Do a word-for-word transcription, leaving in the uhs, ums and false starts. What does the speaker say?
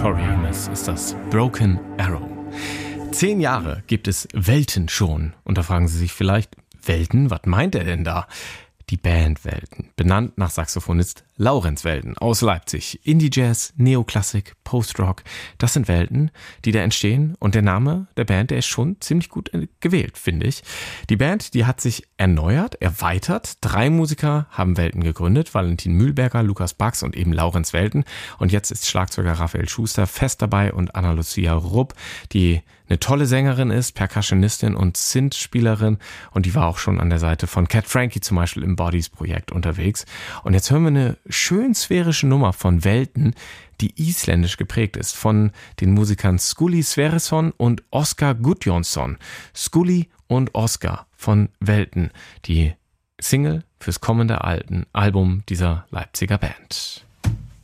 Tori Amos ist das Broken Arrow. Zehn Jahre gibt es Welten schon. Und da fragen Sie sich vielleicht, Welten, was meint er denn da? Die Band Welten, benannt nach Saxophonist Laurenz Welten aus Leipzig. Indie-Jazz, Neoklassik, Post-Rock, das sind Welten, die da entstehen. Und der Name der Band, der ist schon ziemlich gut gewählt, finde ich. Die Band, die hat sich erneuert, erweitert. Drei Musiker haben Welten gegründet. Valentin Mühlberger, Lukas Bax und eben Laurenz Welten. Und jetzt ist Schlagzeuger Raphael Schuster fest dabei und Anna-Lucia Rupp, die eine tolle Sängerin ist, Percussionistin und Synth-Spielerin. Und die war auch schon an der Seite von Cat Frankie zum Beispiel im Bodies-Projekt unterwegs. Und jetzt hören wir eine schön sphärische Nummer von Welten, die isländisch geprägt ist, von den Musikern Skuli Sverrisson und Oskar Gudjonsson. Skuli und Oskar von Welten, die Single fürs kommende Alten Album dieser Leipziger Band.